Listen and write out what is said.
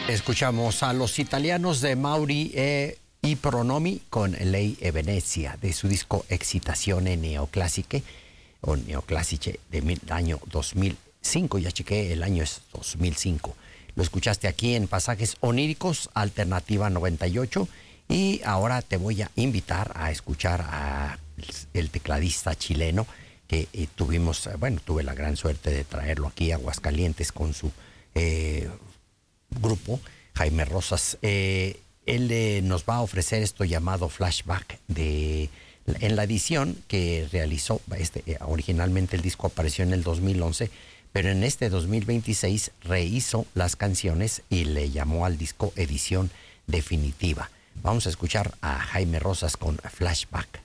Escuchamos a los italianos de Mauri y Pronomi con Lei e Venezia, de su disco Excitazione Neoclassiche, o Neoclassiche, del año 2005. Ya chequé, el año es 2005. Lo escuchaste aquí en Pasajes Oníricos, Alternativa 98. Y ahora te voy a invitar a escuchar a el tecladista chileno que tuve la gran suerte de traerlo aquí a Aguascalientes con su grupo, Jaime Rosas. Él nos va a ofrecer esto llamado Flashback en la edición que realizó. Originalmente el disco apareció en el 2011, pero en este 2026 rehizo las canciones y le llamó al disco Edición Definitiva. Vamos a escuchar a Jaime Rosas con Flashback.